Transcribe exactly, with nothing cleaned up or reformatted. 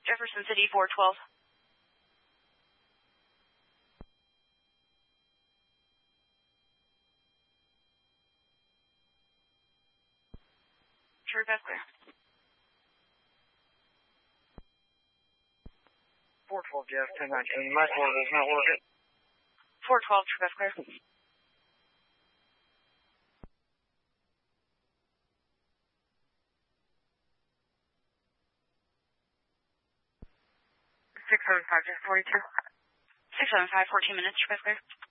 Jefferson City, four twelve. True, pass clear. four twelve, Jeff, ten nineteen. My portable's not working. four twelve, true, pass clear. six seven five, Jeff, forty-two. six seven five, fourteen minutes, true, pass clear.